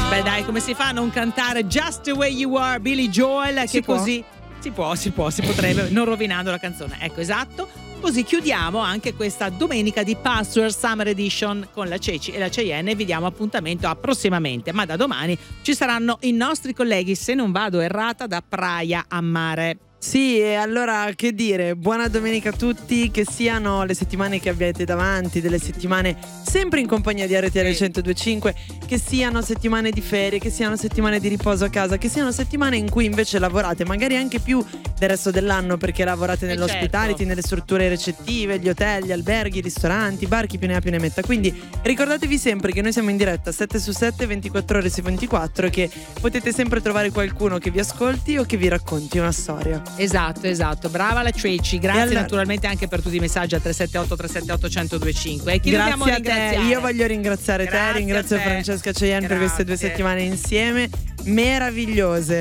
Beh dai, come si fa a non cantare Just the Way You Are, Billy Joel, che così si potrebbe, non rovinando la canzone. Ecco, esatto. Così chiudiamo anche questa domenica di Password Summer Edition con la Ceci e la Cheyenne. Vi diamo appuntamento a prossimamente, ma da domani ci saranno i nostri colleghi, se non vado errata, da Praia a Mare. Sì, e allora che dire, buona domenica a tutti, che siano le settimane che avete davanti, delle settimane sempre in compagnia di RTL 102.5, che siano settimane di ferie, che siano settimane di riposo a casa, che siano settimane in cui invece lavorate, magari anche più del resto dell'anno, perché lavorate nell'hospitality, nelle strutture recettive, gli hotel, gli alberghi, i ristoranti, bar, chi più ne ha più ne metta. Quindi ricordatevi sempre che noi siamo in diretta 7 su 7, 24 ore su 24, e che potete sempre trovare qualcuno che vi ascolti o che vi racconti una storia. Esatto, brava la Ceci, grazie naturalmente anche per tutti i messaggi a 378 378 1025. E chi dobbiamo ringraziare? Io voglio ringraziare te, ringrazio Francesca Cheyenne per queste 2 settimane insieme, meravigliose.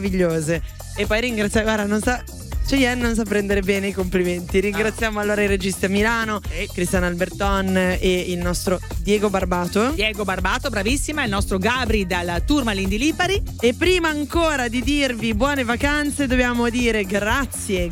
E poi ringraziare, Cheyenne non sa prendere bene i complimenti. Ringraziamo allora i registi a Milano, Cristiano Alberton e il nostro Diego Barbato, bravissima, il nostro Gabri dal Tourmaline di Lipari. E prima ancora di dirvi buone vacanze dobbiamo dire grazie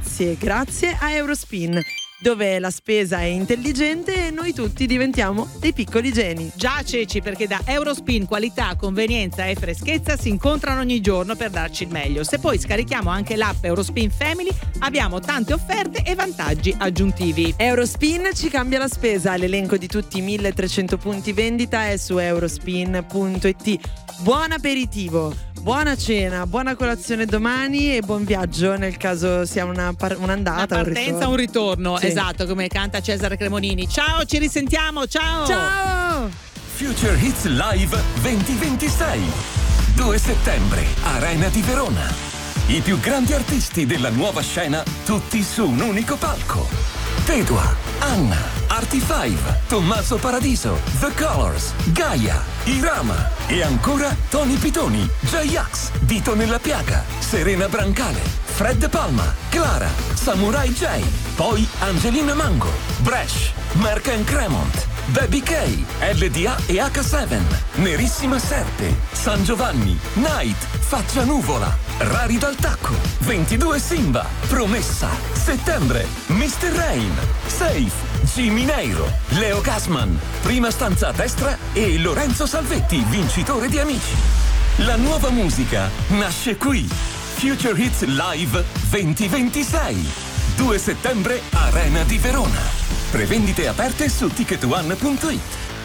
a Eurospin, dove la spesa è intelligente e noi tutti diventiamo dei piccoli geni. Già Ceci, perché da Eurospin qualità, convenienza e freschezza si incontrano ogni giorno per darci il meglio. Se poi scarichiamo anche l'app Eurospin Family abbiamo tante offerte e vantaggi aggiuntivi. Eurospin ci cambia la spesa, l'elenco di tutti i 1300 punti vendita è su eurospin.it. Buon aperitivo, buona cena, buona colazione domani e buon viaggio nel caso sia un'andata, una partenza o un ritorno. Sì. Esatto, come canta Cesare Cremonini. Ciao, ci risentiamo, ciao! Future Hits Live 2026, 2 settembre, Arena di Verona. I più grandi artisti della nuova scena, tutti su un unico palco. Pedua, Anna, Artie5, Tommaso Paradiso, The Colors, Gaia, Irama e ancora Tony Pitoni, J-Ax, Dito nella Piaga, Serena Brancale, Fred Palma, Clara, Samurai J, poi Angelina Mango, Bresh, Mark Cremont, Baby K, LDA e H7, Nerissima Serpe, San Giovanni, Night, Faccia Nuvola, Rari dal Tacco, 22 Simba, Promessa, Settembre, Mr. Rain, Safe, Jimmy Neiro, Leo Gassman, Prima stanza a destra e Lorenzo Salvetti, vincitore di Amici. La nuova musica nasce qui. Future Hits Live 2026, 2 settembre, Arena di Verona. Prevendite aperte su ticketone.it.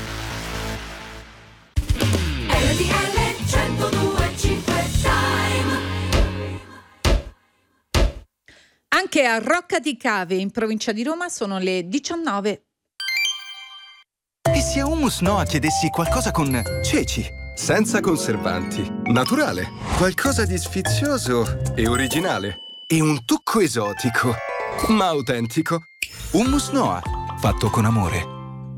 RTL 102.5 Anche a Rocca di Cave, in provincia di Roma, sono le 19. E se a Hummus Noa chiedessi qualcosa con ceci, senza conservanti, naturale, qualcosa di sfizioso e originale, e un tocco esotico, ma autentico? Hummus Noa, fatto con amore.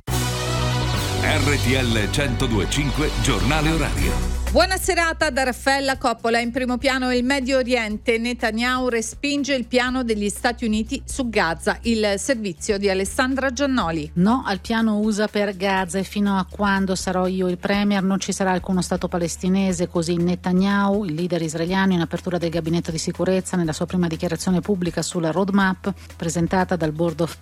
RTL 102.5, giornale orario. Buona serata da Raffaella Coppola. In primo piano il Medio Oriente. Netanyahu respinge il piano degli Stati Uniti su Gaza. Il servizio di Alessandra Giannoli. No al piano USA per Gaza e fino a quando sarò io il premier non ci sarà alcuno Stato palestinese, così Netanyahu, il leader israeliano, in apertura del gabinetto di sicurezza nella sua prima dichiarazione pubblica sulla roadmap presentata dal Board of